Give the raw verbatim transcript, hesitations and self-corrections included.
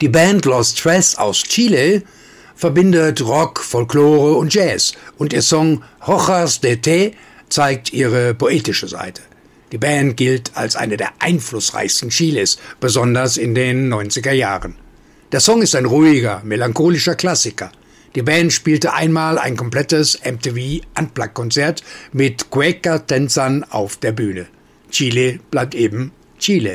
Die Band Los Tres aus Chile verbindet Rock, Folklore und Jazz und ihr Song Hojas de Té zeigt ihre poetische Seite. Die Band gilt als eine der einflussreichsten Chiles, besonders in den neunziger Jahren. Der Song ist ein ruhiger, melancholischer Klassiker. Die Band spielte einmal ein komplettes M T V-Unplugged-Konzert mit Cueca-Tänzern auf der Bühne. Chile bleibt eben Chile.